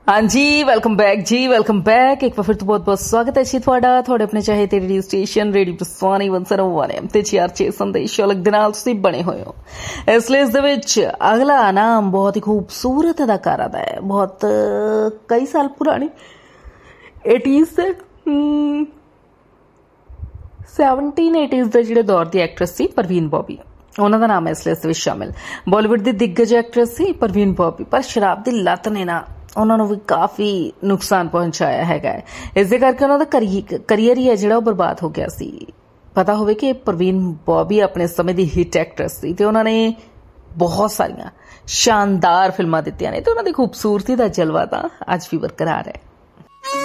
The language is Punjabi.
हाँ जी, वेलकम बैक जी, वेलकम बैक। एक बार फिर तो बहुत बहुत स्वागत है जी ਤੁਹਾਡਾ ਆਪਣੇ ਚਾਹੇ ਤੇ ਰੇਡੀਓ ਸਟੇਸ਼ਨ ਰੇਡੀਓ ਪ੍ਰਸਾਨੀ 101 ਤੇ ਚੀਆਰਚੇ ਸੰਦੇਸ਼ ਅਲੱਗ ਦੇ ਨਾਲ ਤੁਸੀਂ ਬਣੇ ਹੋਏ ਹੋ। ਇਸ ਲਈ ਇਸ ਦੇ ਵਿੱਚ ਅਗਲਾ ਨਾਮ ਬਹੁਤ ਹੀ ਖੂਬਸੂਰਤ ਅਦਾਕਾਰਾ ਦਾ ਹੈ, ਬਹੁਤ ਕਈ ਸਾਲ ਪੁਰਾਣੀ 80s ਦੇ 1780s ਦੇ ਜਿਹੜੇ ਦੌਰ ਦੀ ਐਕਟਰੈਸ ਸੀ परवीन बॉबी, ਉਹਨਾਂ ਦਾ ਨਾਮ ਇਸ ਲਈ ਇਸ ਵਿੱਚ ਸ਼ਾਮਿਲ। ਬਾਲੀਵੁੱਡ ਦੀ ਦਿੱਗਜ ਐਕਟਰੈਸ ਸੀ परवीन बॉबी, ਪਰ ਸ਼ਰਾਬ ਦੀ ਲੱਤ ਨੇ ਨਾ ਉਹਨਾਂ ਨੂੰ ਵੀ ਕਾਫੀ ਨੁਕਸਾਨ ਪਹੁੰਚਾਇਆ ਹੈਗਾ। ਇਸ ਦੇ ਕਰਕੇ ਉਹਨਾਂ ਦਾ ਕਰੀਅਰ ਹੀ ਹੈ ਜਿਹੜਾ ਉਹ ਬਰਬਾਦ ਹੋ ਗਿਆ ਸੀ। ਪਤਾ ਹੋਵੇ ਕਿ परवीन बॉबी ਆਪਣੇ ਸਮੇਂ ਦੀ ਹਿੱਟ ਐਕਟਰੈਸ ਸੀ ਤੇ ਉਹਨਾਂ ਨੇ ਬਹੁਤ ਸਾਰੀਆਂ ਸ਼ਾਨਦਾਰ ਫਿਲਮਾਂ ਦਿੱਤੀਆਂ ਨੇ ਤੇ ਉਹਨਾਂ ਦੀ ਖੂਬਸੂਰਤੀ ਦਾ ਜਲਵਾ ਤਾਂ ਅੱਜ ਵੀ ਬਰਕਰਾਰ ਹੈ।